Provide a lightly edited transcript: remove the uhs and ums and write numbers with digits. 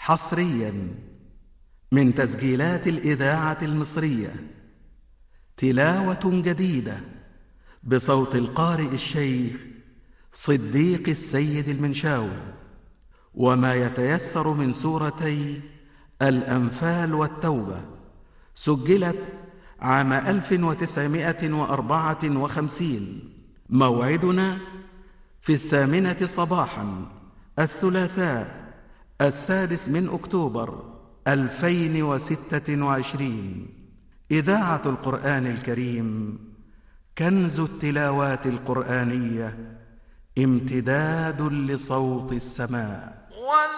حصريا من تسجيلات الإذاعة المصرية، تلاوة جديدة بصوت القارئ الشيخ صديق السيد المنشاوي، وما يتيسر من سورتي الأنفال والتوبة. سجلت عام 1954. موعدنا في 8 صباحا الثلاثاء 6 أكتوبر 2026. إذاعة القرآن الكريم، كنز التلاوات القرآنية، امتداد لصوت السماء.